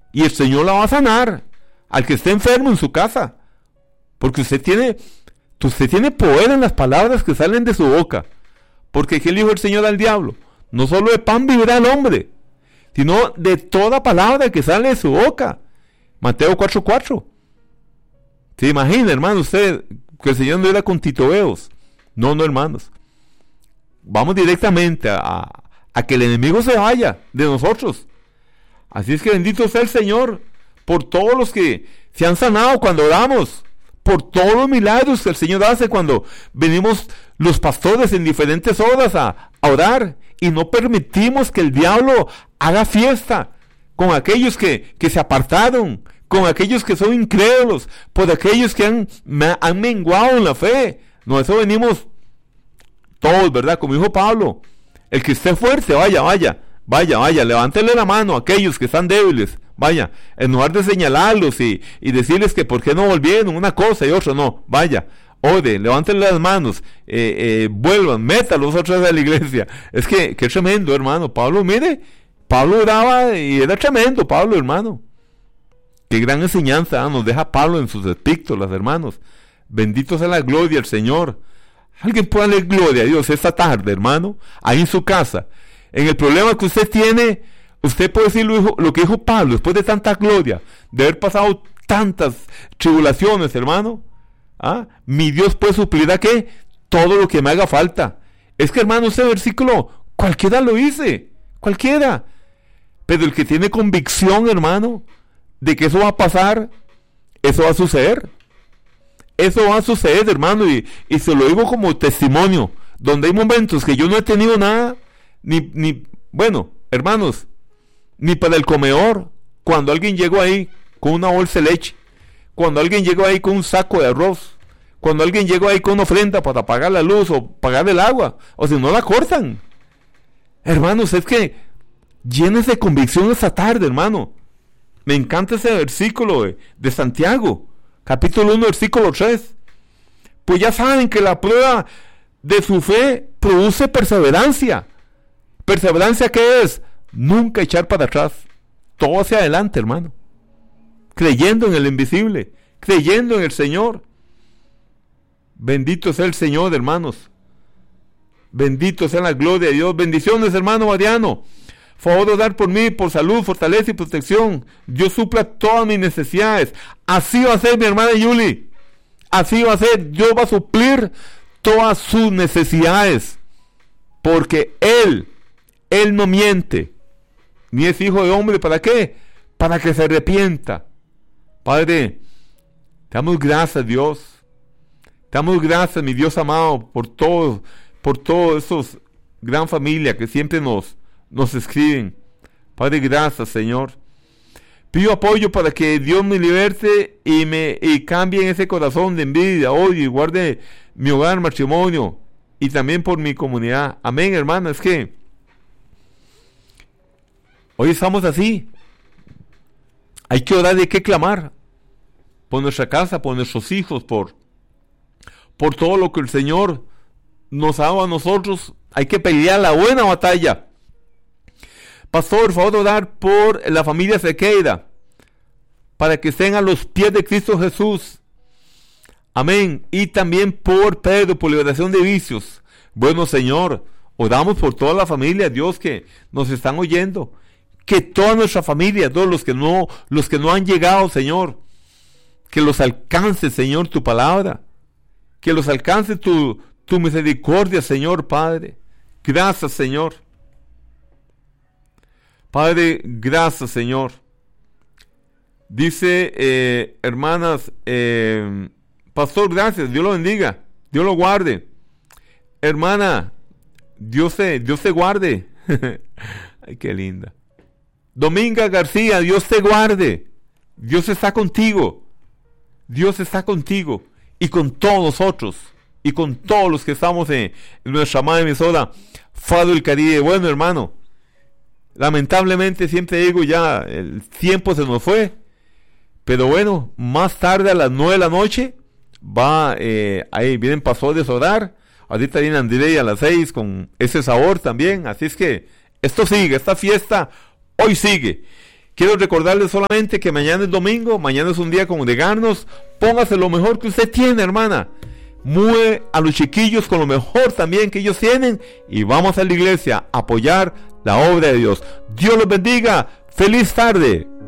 y el Señor la va a sanar. Al que esté enfermo en su casa, porque usted tiene poder en las palabras que salen de su boca. Porque ¿qué le dijo el Señor al diablo? No solo de pan vivirá el hombre, sino de toda palabra que sale de su boca. Mateo 4:4. ¿Se imagina, hermano, usted que el Señor no era con titubeos? No, hermanos. Vamos directamente a que el enemigo se vaya de nosotros. Así es que bendito sea el Señor por todos los que se han sanado cuando oramos, por todos los milagros que el Señor hace cuando venimos los pastores en diferentes horas a orar, y no permitimos que el diablo haga fiesta con aquellos que se apartaron, con aquellos que son incrédulos, por aquellos que han menguado en la fe. No, eso venimos todos, ¿verdad? Como dijo Pablo, el que esté fuerte, vaya, levántele la mano a aquellos que están débiles. Vaya, en lugar de señalarlos y decirles que por qué no volvieron una cosa y otra, no, vaya, ore, levanten las manos, vuelvan, métalos otra vez a la iglesia. Es que, qué tremendo, hermano. Pablo, mire, Pablo oraba y era tremendo, Pablo, hermano. Qué gran enseñanza nos deja Pablo en sus epístolas, hermanos. Bendito sea la gloria del Señor. Alguien puede darle gloria a Dios esta tarde, hermano, ahí en su casa. En el problema que usted tiene, usted puede decir lo que dijo Pablo, después de tanta gloria, de haber pasado tantas tribulaciones, hermano. Mi Dios puede suplir ¿a qué? Todo lo que me haga falta. Es que, hermano, ese versículo, cualquiera lo dice, cualquiera. Pero el que tiene convicción, hermano, de que eso va a pasar, eso va a suceder. Eso va a suceder, hermano, y se lo digo como testimonio, donde hay momentos que yo no he tenido nada, bueno, hermanos, ni para el comedor, cuando alguien llegó ahí con una bolsa de leche, cuando alguien llegó ahí con un saco de arroz, cuando alguien llegó ahí con una ofrenda para pagar la luz o pagar el agua, o si no la cortan. Hermanos, es que llénese de convicción esta tarde, hermano. Me encanta ese versículo de Santiago, capítulo 1, versículo 3. Pues ya saben que la prueba de su fe produce perseverancia. ¿Perseverancia qué es? Nunca echar para atrás, todo hacia adelante, hermano, creyendo en el invisible, creyendo en el Señor. Bendito sea el Señor, hermanos, bendito sea la gloria de Dios. Bendiciones, hermano Mariano. Favor de orar por mí, por salud, fortaleza y protección. Dios supla todas mis necesidades. Así va a ser, mi hermana Yuli, así va a ser. Dios va a suplir todas sus necesidades, porque Él no miente, ni es hijo de hombre. ¿Para qué? Para que se arrepienta. Padre, te damos gracias, Dios. Te damos gracias, mi Dios amado, por todos esos gran familia que siempre nos escriben. Padre, gracias, Señor. Pido apoyo para que Dios me liberte y cambie en ese corazón de envidia, odio, y guarde mi hogar, matrimonio, y también por mi comunidad. Amén, hermana. Es que hoy estamos así. Hay que orar y hay que clamar por nuestra casa, por nuestros hijos, por todo lo que el Señor nos ha dado a nosotros. Hay que pelear la buena batalla. Pastor, por favor, orar por la familia Sequeira, para que estén a los pies de Cristo Jesús. Amén. Y también por Pedro, por liberación de vicios. Bueno, Señor, oramos por toda la familia, Dios, que nos están oyendo. Que toda nuestra familia, todos los que no han llegado, Señor, que los alcance, Señor, tu palabra. Que los alcance tu misericordia, Señor, Padre. Gracias, Señor. Padre, gracias, Señor. Dice, hermanas, pastor, gracias, Dios lo bendiga, Dios lo guarde. Hermana, Dios te guarde. Ay, qué linda. Dominga García, Dios te guarde. Dios está contigo. Dios está contigo y con todos nosotros y con todos los que estamos en nuestra amada emisora Faro del Caribe. Bueno, hermano, lamentablemente siempre digo, ya el tiempo se nos fue, pero bueno, más tarde a las 9 de la noche ahí vienen pastores a orar. Ahorita viene André a las 6 con ese sabor también. Así es que esto sigue, esta fiesta hoy sigue. Quiero recordarles solamente que mañana es domingo, mañana es un día congregarnos. Póngase lo mejor que usted tiene, hermana. Mueve a los chiquillos con lo mejor también que ellos tienen y vamos a la iglesia a apoyar la obra de Dios. Dios los bendiga. ¡Feliz tarde!